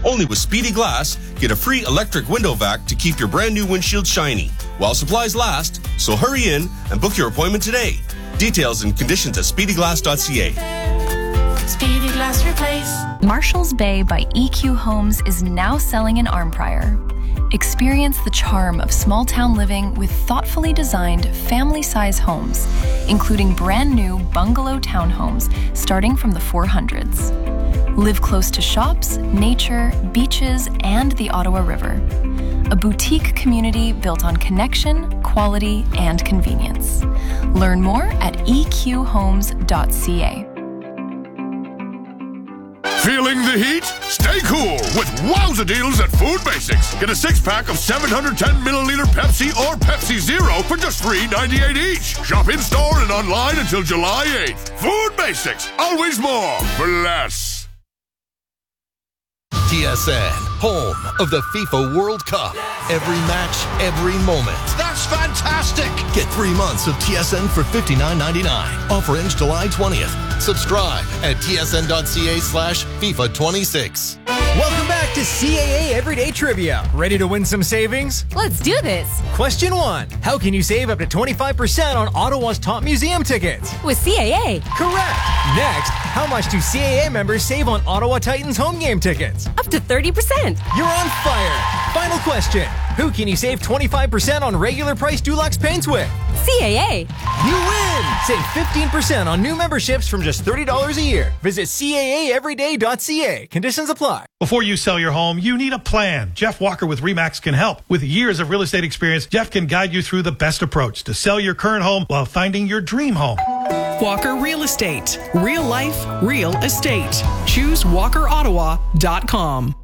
Only with Speedy Glass, get a free electric window vac to keep your brand new windshield shiny while supplies last. So hurry in and book your appointment today. Details and conditions at speedyglass.ca. Speedy Glass Replace. Marshalls Bay by EQ Homes is now selling in Arnprior. Experience the charm of small town living with thoughtfully designed family-size homes, including brand new bungalow townhomes starting from the 400s. Live close to shops, nature, beaches, and the Ottawa River. A boutique community built on connection, quality, and convenience. Learn more at eqhomes.ca. Feeling the heat? Stay cool with wowza deals at Food Basics. Get a 6-pack of 710-milliliter Pepsi or Pepsi Zero for just $3.98 each. Shop in-store and online until July 8th. Food Basics. Always more for less. TSN, home of the FIFA World Cup. Every match, every moment. That's fantastic! Get 3 months of TSN for $59.99. Offer ends July 20th. Subscribe at tsn.ca/FIFA26. Welcome back to CAA Everyday Trivia. Ready to win some savings? Let's do this. Question 1. How can you save up to 25% on Ottawa's top museum tickets? With CAA. Correct. Next, how much do CAA members save on Ottawa Titans home game tickets? Up to 30%. You're on fire. Final question. Who can you save 25% on regular price Dulux paints with? CAA. You win! Save 15% on new memberships from just $30 a year. Visit CAAeveryday.ca. Conditions apply. Before you sell your home, you need a plan. Jeff Walker with RE/MAX can help. With years of real estate experience, Jeff can guide you through the best approach to sell your current home while finding your dream home. Walker Real Estate. Real life, real estate. Choose WalkerOttawa.com.